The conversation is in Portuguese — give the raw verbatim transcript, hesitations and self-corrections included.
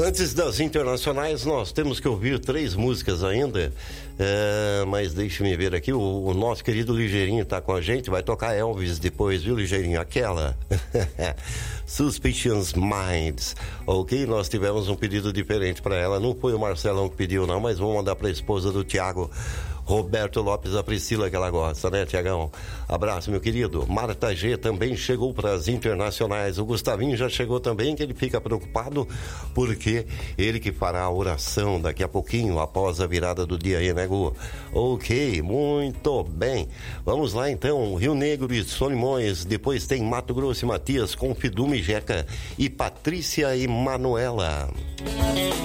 Antes das internacionais, nós temos que ouvir três músicas ainda, é, mas deixe-me ver aqui, o, o nosso querido Ligeirinho está com a gente, vai tocar Elvis depois, viu, Ligeirinho? Aquela Suspicious Minds, ok? Nós tivemos um pedido diferente para ela, não foi o Marcelão que pediu não, mas vamos mandar para a esposa do Tiago, Roberto Lopes, a Priscila, que ela gosta, né, Tiagão? Abraço, meu querido. Marta G também chegou para as internacionais. O Gustavinho já chegou também, que ele fica preocupado, porque ele que fará a oração daqui a pouquinho, após a virada do dia aí, né, Gu? Ok, muito bem. Vamos lá, então. Rio Negro e Solimões. Depois tem Mato Grosso e Matias com Fidume Jeca e Patrícia e Manuela.